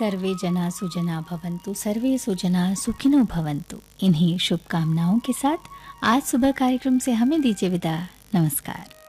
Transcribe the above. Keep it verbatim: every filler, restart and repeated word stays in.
सर्वे जना सुजना भवन्तु, सर्वे सुजना सुखिनो भवन्तु। इन्हीं शुभकामनाओं के साथ आज सुबह कार्यक्रम से हमें दीजिए विदा। नमस्कार।